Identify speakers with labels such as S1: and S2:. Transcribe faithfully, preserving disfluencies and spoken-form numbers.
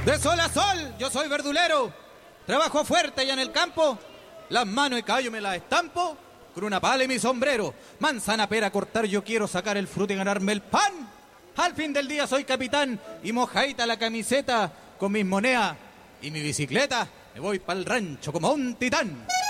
S1: De sol a sol, yo soy verdulero. Trabajo fuerte allá en el campo. Las manos de callo me las estampo con una pala y mi sombrero. Manzana, pera, cortar, yo quiero sacar el fruto y ganarme el pan. Al fin del día soy capitán y mojadita la camiseta con mis monedas y mi bicicleta. Me voy para el rancho como un titán.